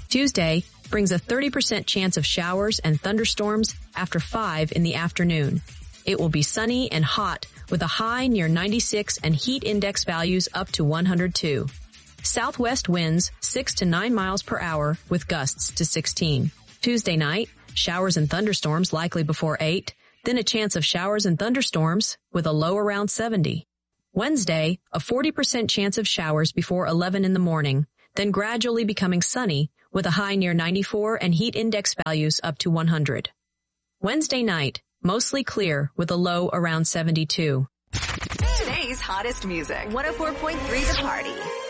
Tuesday brings a 30% chance of showers and thunderstorms after 5 in the afternoon. It will be sunny and hot with a high near 96 and heat index values up to 102. Southwest winds 6 to 9 miles per hour with gusts to 16. Tuesday night, showers and thunderstorms likely before 8, then a chance of showers and thunderstorms with a low around 70. Wednesday, a 40% chance of showers before 11 in the morning, then gradually becoming sunny with a high near 94 and heat index values up to 100. Wednesday night, mostly clear with a low around 72. Today's hottest music, 104.3 The Party.